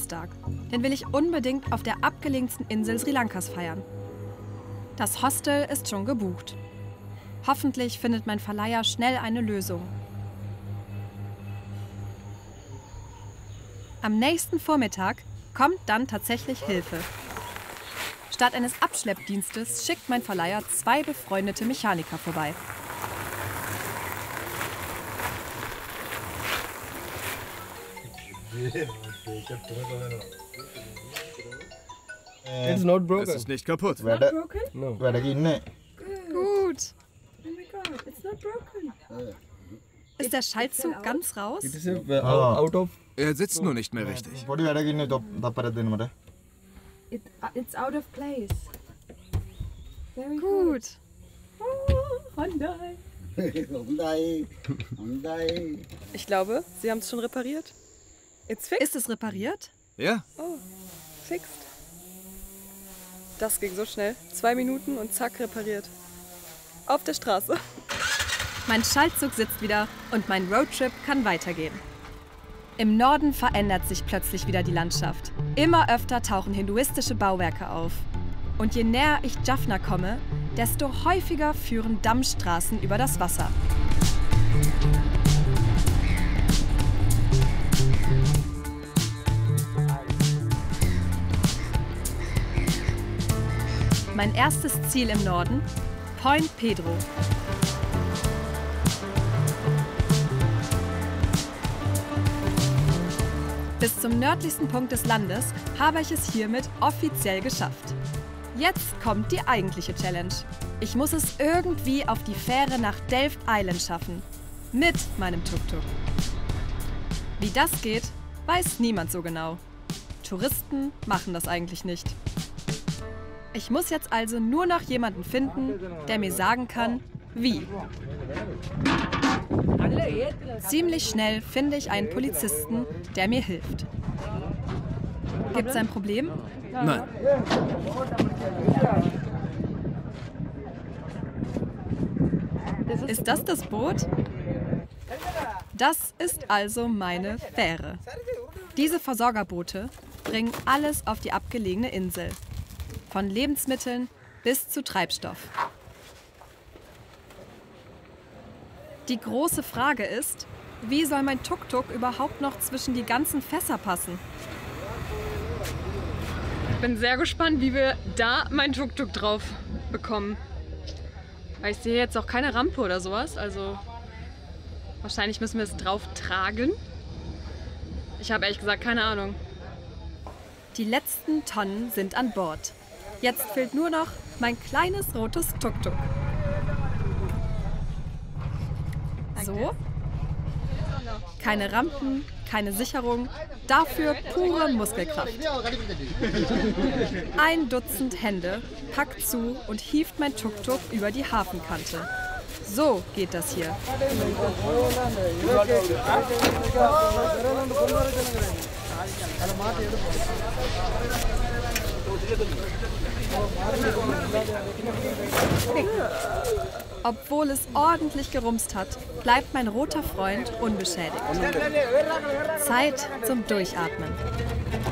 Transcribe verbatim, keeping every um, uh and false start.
Geburtstag. Den will ich unbedingt auf der abgelegensten Insel Sri Lankas feiern. Das Hostel ist schon gebucht. Hoffentlich findet mein Verleiher schnell eine Lösung. Am nächsten Vormittag kommt dann tatsächlich Hilfe. Statt eines Abschleppdienstes schickt mein Verleiher zwei befreundete Mechaniker vorbei. It's not broken. Es ist nicht kaputt. Not broken? No. Gut. Gut. Oh my God, it's not broken. Ist der Schaltzug ganz raus? It is a, uh, out of. Er sitzt nur nicht mehr richtig. Podi වැඩගින්නේ තප්පරක් දෙන්න මට. It, uh, it's out of place. Very Gut. good. Hyundai. හොඳයි හොඳයි Ich glaube, Sie haben es schon repariert. It's fixed. Ist es repariert? Ja, Oh, fixed. Das ging so schnell. Zwei Minuten und zack, repariert. Auf der Straße. Mein Schaltzug sitzt wieder und mein Roadtrip kann weitergehen. Im Norden verändert sich plötzlich wieder die Landschaft. Immer öfter tauchen hinduistische Bauwerke auf. Und je näher ich Jaffna komme, desto häufiger führen Dammstraßen über das Wasser. Mein erstes Ziel im Norden, Point Pedro. Bis zum nördlichsten Punkt des Landes habe ich es hiermit offiziell geschafft. Jetzt kommt die eigentliche Challenge. Ich muss es irgendwie auf die Fähre nach Delft Island schaffen. Mit meinem Tuk-Tuk. Wie das geht, weiß niemand so genau. Touristen machen das eigentlich nicht. Ich muss jetzt also nur noch jemanden finden, der mir sagen kann, wie. Ziemlich schnell finde ich einen Polizisten, der mir hilft. Gibt es ein Problem? nein. Ist das das Boot? Das ist also meine Fähre. Diese Versorgerboote bringen alles auf die abgelegene Insel. Von Lebensmitteln bis zu Treibstoff. Die große Frage ist, wie soll mein Tuk-Tuk überhaupt noch zwischen die ganzen Fässer passen? Ich bin sehr gespannt, wie wir da mein Tuk-Tuk drauf bekommen. Weil ich sehe jetzt auch keine Rampe oder sowas, also wahrscheinlich müssen wir es drauf tragen. Ich habe ehrlich gesagt keine Ahnung. Die letzten Tonnen sind an Bord. Jetzt fehlt nur noch mein kleines rotes Tuk-Tuk. So. Keine Rampen, keine Sicherung, dafür pure Muskelkraft. Ein Dutzend Hände packt zu und hieft mein Tuk-Tuk über die Hafenkante. So geht das hier. Obwohl es ordentlich gerumst hat, bleibt mein roter Freund unbeschädigt. Zeit zum Durchatmen.